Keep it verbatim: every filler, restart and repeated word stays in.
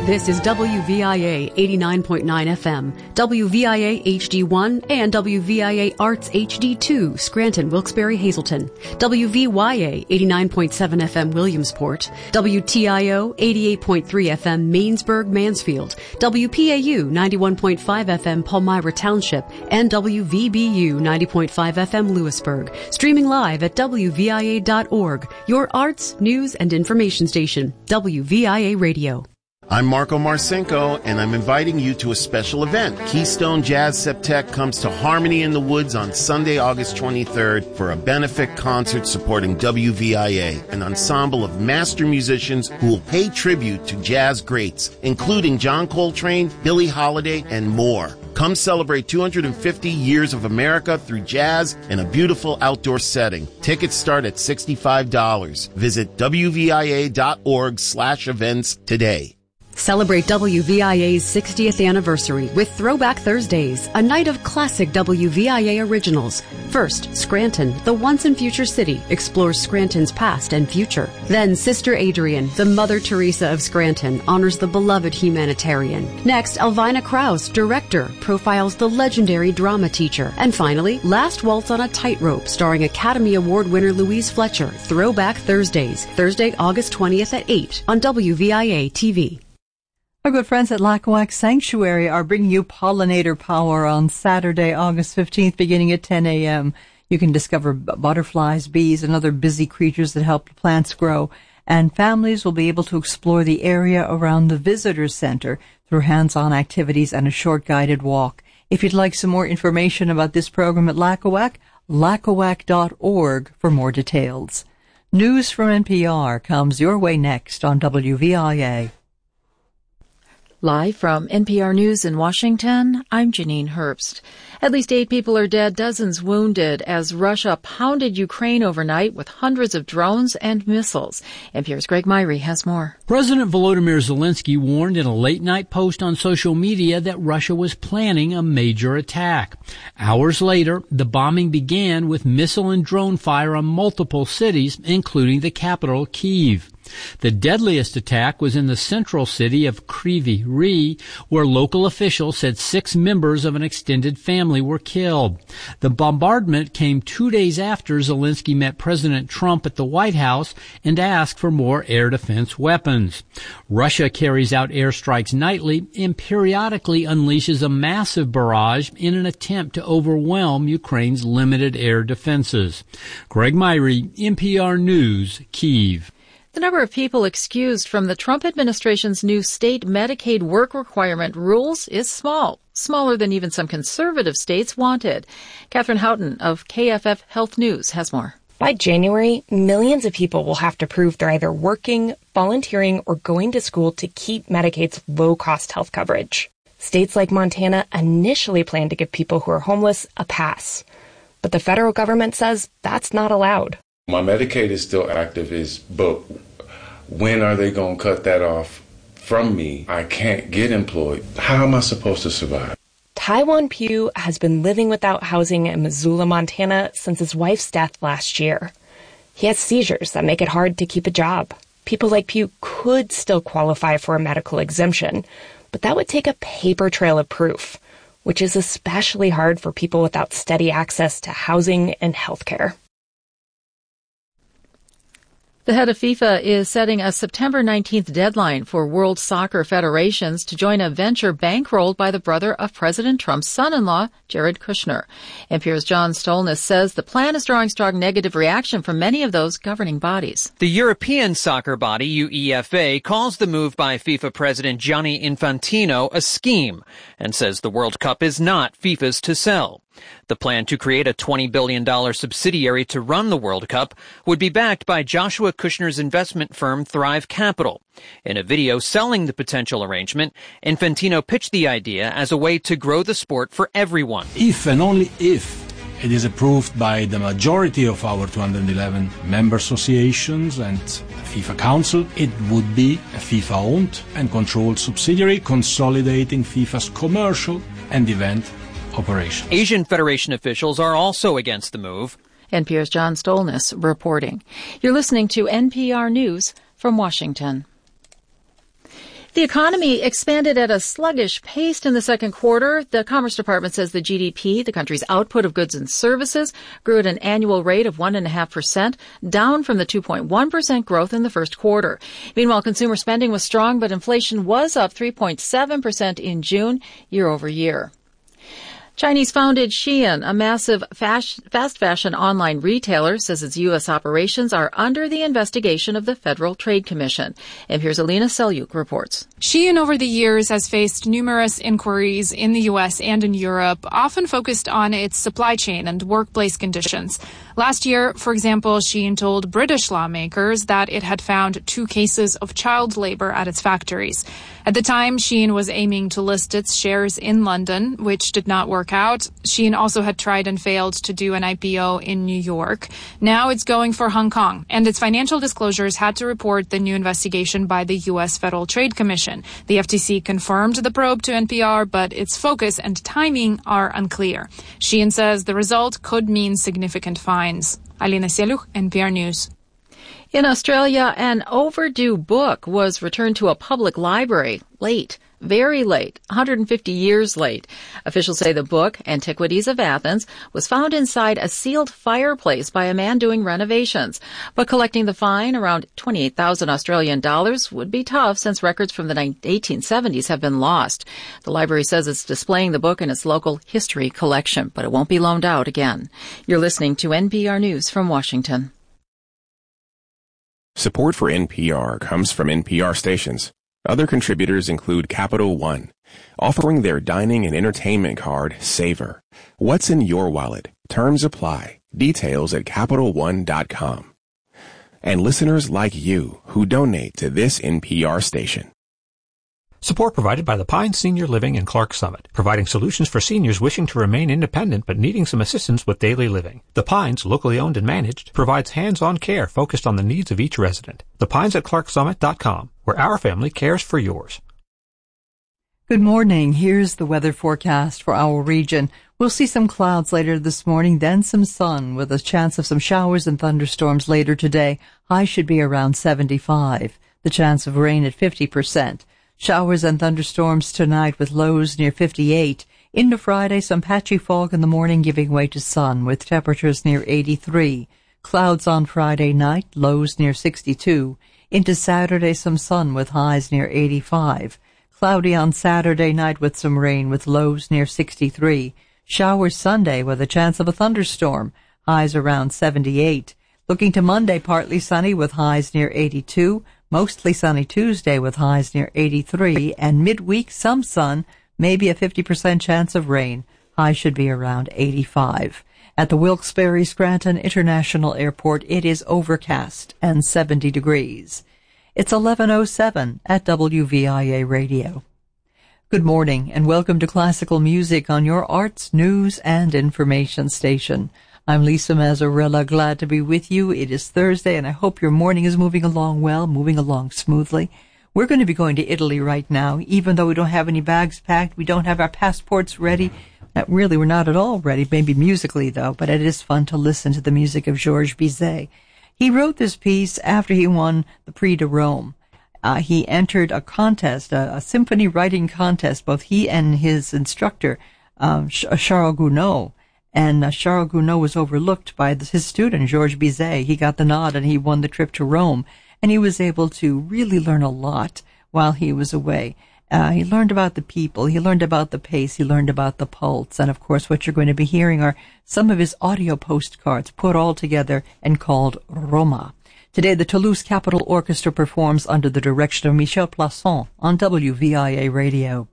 This is W V I A eighty-nine point nine F M, W V I A H D one, and W V I A Arts H D two, Scranton, Wilkes-Barre, Hazleton, W V Y A eighty-nine point seven F M, Williamsport, W T I O eighty-eight point three F M, Mainsburg, Mansfield, W P A U ninety-one point five F M, Palmyra Township, and W V B U ninety point five F M, Lewisburg. Streaming live at W V I A dot org, your arts, news, and information station, W V I A Radio. I'm Marco Marcinko, and I'm inviting you to a special event. Keystone Jazz Septet comes to Harmony in the Woods on Sunday, August twenty-third for a benefit concert supporting W V I A, an ensemble of master musicians who will pay tribute to jazz greats, including John Coltrane, Billie Holiday, and more. Come celebrate two hundred fifty years of America through jazz in a beautiful outdoor setting. Tickets start at sixty-five dollars. Visit W V I A dot org slash events today. Celebrate W V I A's sixtieth anniversary with Throwback Thursdays, a night of classic W V I A originals. First, Scranton, the once and future city, explores Scranton's past and future. Then, Sister Adrian, the Mother Teresa of Scranton, honors the beloved humanitarian. Next, Elvina Krause, director, profiles the legendary drama teacher. And finally, Last Waltz on a Tightrope, starring Academy Award winner Louise Fletcher. Throwback Thursdays, Thursday, August twentieth at eight on W V I A T V. Our good friends at Lackawanna Sanctuary are bringing you Pollinator Power on Saturday, August fifteenth, beginning at ten a.m. You can discover b- butterflies, bees, and other busy creatures that help plants grow. And families will be able to explore the area around the visitor center through hands-on activities and a short guided walk. If you'd like some more information about this program at Lackawanna, lackawanna dot org for more details. News from N P R comes your way next on W V I A. Live from N P R News in Washington, I'm Janine Herbst. At least eight people are dead, dozens wounded as Russia pounded Ukraine overnight with hundreds of drones and missiles. N P R's Greg Myrie has more. President Volodymyr Zelensky warned in a late-night post on social media that Russia was planning a major attack. Hours later, the bombing began with missile and drone fire on multiple cities, including the capital, Kyiv. The deadliest attack was in the central city of Kryvyi Rih, where local officials said six members of an extended family were killed. The bombardment came two days after Zelensky met President Trump at the White House and asked for more air defense weapons. Russia carries out airstrikes nightly and periodically unleashes a massive barrage in an attempt to overwhelm Ukraine's limited air defenses. Greg Myrie, N P R News, Kyiv. The number of people excused from the Trump administration's new state Medicaid work requirement rules is small, smaller than even some conservative states wanted. Catherine Houghton of K F F Health News has more. By January, millions of people will have to prove they're either working, volunteering, or going to school to keep Medicaid's low-cost health coverage. States like Montana initially planned to give people who are homeless a pass, but the federal government says that's not allowed. My Medicaid is still active, is, but when are they going to cut that off from me? I can't get employed. How am I supposed to survive? Taiwan Pugh has been living without housing in Missoula, Montana since his wife's death last year. He has seizures that make it hard to keep a job. People like Pugh could still qualify for a medical exemption, but that would take a paper trail of proof, which is especially hard for people without steady access to housing and health care. The head of FIFA is setting a September nineteenth deadline for World Soccer Federations to join a venture bankrolled by the brother of President Trump's son-in-law, Jared Kushner. N P R's John Stolness says the plan is drawing strong negative reaction from many of those governing bodies. The European soccer body, UEFA, calls the move by FIFA President Gianni Infantino a scheme and says the World Cup is not FIFA's to sell. The plan to create a twenty billion dollars subsidiary to run the World Cup would be backed by Joshua Kushner's investment firm Thrive Capital. In a video selling the potential arrangement, Infantino pitched the idea as a way to grow the sport for everyone. If and only if it is approved by the majority of our two hundred eleven member associations and the FIFA Council, it would be a FIFA-owned and controlled subsidiary consolidating FIFA's commercial and event operations. Asian Federation officials are also against the move. N P R's John Stolness reporting. You're listening to N P R News from Washington. The economy expanded at a sluggish pace in the second quarter. The Commerce Department says the G D P, the country's output of goods and services, grew at an annual rate of one point five percent, down from the two point one percent growth in the first quarter. Meanwhile, consumer spending was strong, but inflation was up three point seven percent in June, year over year. Chinese-founded Shein, a massive fast fashion online retailer, says its U S operations are under the investigation of the Federal Trade Commission. N P R's Alina Selyuk reports. Shein over the years has faced numerous inquiries in the U S and in Europe, often focused on its supply chain and workplace conditions. Last year, for example, Shein told British lawmakers that it had found two cases of child labor at its factories. At the time, Shein was aiming to list its shares in London, which did not work out. Shein also had tried and failed to do an I P O in New York. Now it's going for Hong Kong, and its financial disclosures had to report the new investigation by the U S Federal Trade Commission. The F T C confirmed the probe to N P R, but its focus and timing are unclear. Shein says the result could mean significant fines. Alina Selyuk, N P R News. In Australia, an overdue book was returned to a public library late, very late, one hundred fifty years late. Officials say the book, Antiquities of Athens, was found inside a sealed fireplace by a man doing renovations. But collecting the fine, around twenty-eight thousand Australian dollars, would be tough since records from the eighteen seventies have been lost. The library says it's displaying the book in its local history collection, but it won't be loaned out again. You're listening to N P R News from Washington. Support for N P R comes from N P R stations. Other contributors include Capital One, offering their dining and entertainment card, Savor. What's in your wallet? Terms apply. Details at Capital One dot com. And listeners like you who donate to this N P R station. Support provided by the Pines Senior Living in Clark Summit, providing solutions for seniors wishing to remain independent but needing some assistance with daily living. The Pines, locally owned and managed, provides hands-on care focused on the needs of each resident. The Pines at Clark Summit dot com, where our family cares for yours. Good morning. Here's the weather forecast for our region. We'll see some clouds later this morning, then some sun with a chance of some showers and thunderstorms later today. High should be around seventy-five. The chance of rain at fifty percent. Showers and thunderstorms tonight with lows near fifty-eight. Into Friday, some patchy fog in the morning giving way to sun with temperatures near eighty-three. Clouds on Friday night, lows near sixty-two. Into Saturday, some sun with highs near eighty-five. Cloudy on Saturday night with some rain with lows near sixty-three. Showers Sunday with a chance of a thunderstorm. Highs around seventy-eight. Looking to Monday, partly sunny with highs near eighty-two. Mostly sunny Tuesday with highs near eighty-three, and midweek some sun, maybe a fifty percent chance of rain. Highs should be around eighty-five. At the Wilkes-Barre Scranton International Airport, it is overcast and seventy degrees. It's eleven oh seven at W V I A Radio. Good morning and welcome to Classical Music on your arts, news, and information station. I'm Lisa Mazzarella, glad to be with you. It is Thursday, and I hope your morning is moving along well, moving along smoothly. We're going to be going to Italy right now, even though we don't have any bags packed, we don't have our passports ready. Not really, we're not at all ready, maybe musically, though, but it is fun to listen to the music of Georges Bizet. He wrote this piece after he won the Prix de Rome. Uh, he entered a contest, a, a symphony writing contest, both he and his instructor, um, Charles Gounod. And uh, Charles Gounod was overlooked by the, his student, Georges Bizet. He got the nod and he won the trip to Rome. And he was able to really learn a lot while he was away. Uh, he learned about the people. He learned about the pace. He learned about the pulse. And, of course, what you're going to be hearing are some of his audio postcards put all together and called Roma. Today, the Toulouse Capitol Orchestra performs under the direction of Michel Plasson on W V I A Radio.